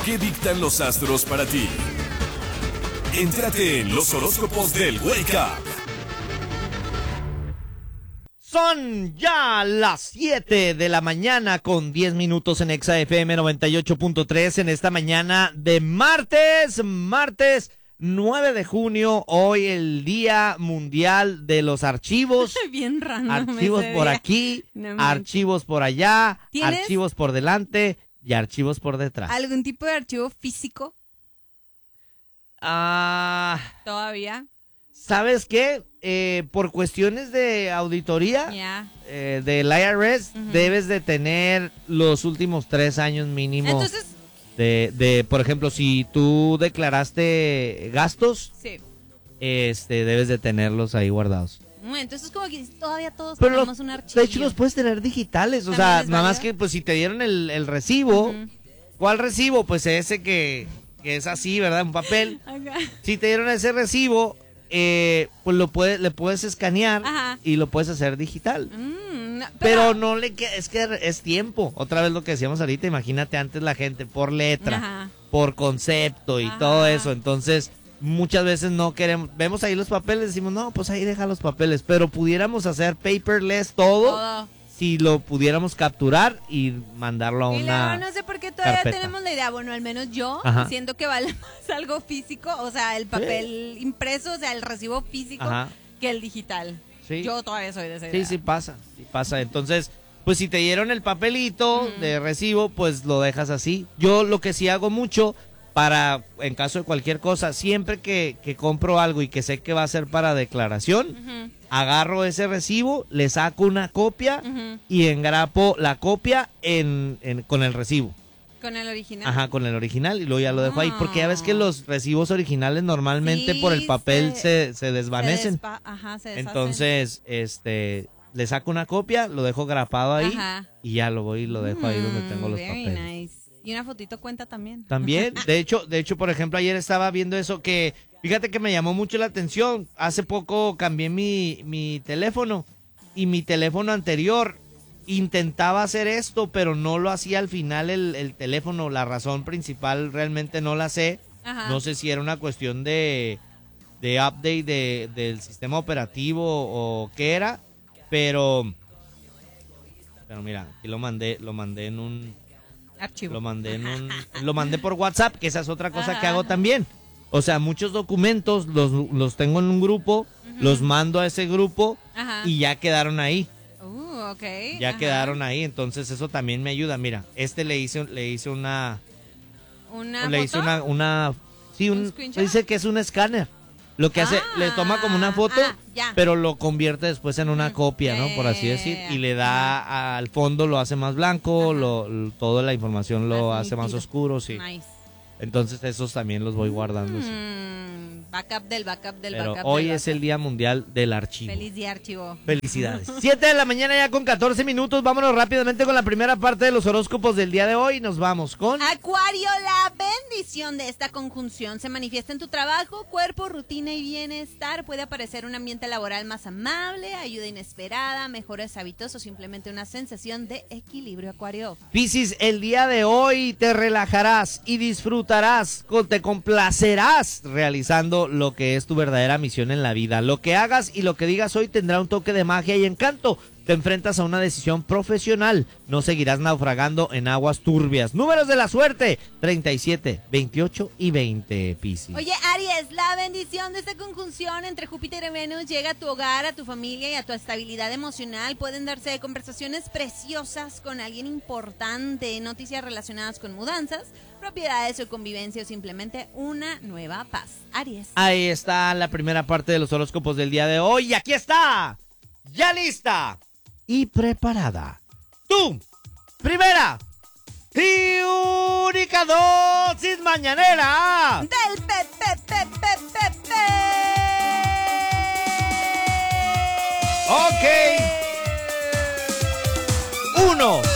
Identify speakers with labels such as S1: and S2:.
S1: ¿Qué dictan los astros para ti? Entérate en los horóscopos del Wake Up.
S2: Son ya las 7 de la mañana con 10 minutos en Exa FM 98.3 en esta mañana de martes 9 de junio, hoy el Día Mundial de los Archivos.
S3: Bien random.
S2: Archivos por aquí,
S3: no
S2: archivos por allá,
S3: ¿Tienes
S2: archivos por delante y archivos por detrás.
S3: algún tipo de archivo físico todavía?
S2: ¿Sabes qué? Por cuestiones de auditoría del IRS, debes de tener los últimos 3 años mínimo.
S3: Entonces,
S2: por ejemplo, si tú declaraste gastos,
S3: sí.
S2: Debes de tenerlos ahí guardados.
S3: Entonces como que todavía todos
S2: Pero
S3: tenemos un archivo.
S2: de hecho los puedes tener digitales, o sea, nada más que pues si te dieron el recibo, ¿cuál recibo? Pues ese que es así, ¿verdad? Un papel.
S3: Ajá.
S2: Si te dieron ese recibo, pues le puedes escanear.
S3: Ajá.
S2: Y lo puedes hacer digital.
S3: No,
S2: pero no le queda, es que es tiempo. Otra vez lo que decíamos ahorita, imagínate antes la gente por letra,
S3: Ajá.
S2: por concepto y todo eso. Entonces, muchas veces no queremos, vemos ahí los papeles, decimos, no, pues ahí deja los papeles, pero pudiéramos hacer paperless todo. Si lo pudiéramos capturar y mandarlo a
S3: y
S2: una
S3: luego no sé por qué todavía
S2: carpeta.
S3: tenemos la idea, bueno, al menos yo,
S2: Ajá.
S3: siento que vale más algo físico, o sea, el papel impreso, o sea, el recibo físico,
S2: Ajá.
S3: que el digital.
S2: Sí.
S3: Yo todavía soy de esa idea.
S2: Sí pasa. Entonces, pues si te dieron el papelito de recibo, pues lo dejas así. Yo lo que sí hago mucho en caso de cualquier cosa, siempre que compro algo y que sé que va a ser para declaración, agarro ese recibo, le saco una copia y engrapo la copia con el recibo.
S3: ¿Con el original?
S2: Ajá, con el original y luego ya lo dejo ahí. Porque ya ves que los recibos originales normalmente
S3: Sí,
S2: por el papel se desvanecen.
S3: Se deshacen.
S2: Entonces, le saco una copia, lo dejo grapado ahí.
S3: Ajá.
S2: Y ya lo voy y lo dejo ahí donde tengo los
S3: very
S2: papeles.
S3: Nice. Y una fotito cuenta también.
S2: También, de hecho, por ejemplo, ayer estaba viendo eso que, fíjate que me llamó mucho la atención. Hace poco cambié mi teléfono y mi teléfono anterior intentaba hacer esto, pero no lo hacía al final el teléfono. La razón principal realmente no la sé.
S3: Ajá.
S2: No sé si era una cuestión de update del sistema operativo o qué era, pero mira, aquí lo mandé en un
S3: archivo.
S2: Lo mandé por WhatsApp, que esa es otra cosa que hago también. O sea, muchos documentos los tengo en un grupo, los mando a ese grupo y ya quedaron ahí.
S3: Okay.
S2: Ya quedaron ahí, entonces eso también me ayuda. Mira, le hice una dice que es un escáner. Lo que hace, le toma como una foto, pero lo convierte después en una copia, ¿no? Por así decir, y le da al fondo, lo hace más blanco, toda la información lo hace más oscuro, sí.
S3: Nice.
S2: Entonces esos también los voy guardando. Sí.
S3: Backup del
S2: Pero
S3: backup.
S2: hoy es el Día Mundial del Archivo.
S3: Feliz día, archivo.
S2: Felicidades. 7 de la mañana ya con 14 minutos. Vámonos rápidamente con la primera parte de los horóscopos del día de hoy. Nos vamos con
S3: Acuario, la bendición de esta conjunción se manifiesta en tu trabajo, cuerpo, rutina y bienestar. Puede aparecer un ambiente laboral más amable, ayuda inesperada, mejores hábitos o simplemente una sensación de equilibrio, Acuario.
S2: Piscis, el día de hoy te relajarás y disfrutarás, te complacerás realizando lo que es tu verdadera misión en la vida. Lo que hagas y lo que digas hoy tendrá un toque de magia y encanto. Te enfrentas a una decisión profesional. No seguirás naufragando en aguas turbias. Números de la suerte: 37, 28 y 20, Piscis.
S3: Oye, Aries, la bendición de esta conjunción entre Júpiter y Venus llega a tu hogar, a tu familia y a tu estabilidad emocional. Pueden darse conversaciones preciosas con alguien importante, noticias relacionadas con mudanzas, propiedades o convivencia o simplemente una nueva paz. Aries.
S2: Ahí está la primera parte de los horóscopos del día de hoy. Y aquí está, ya lista y preparada, tu primera y única dosis mañanera
S3: Del Pepe.
S2: Ok. 1,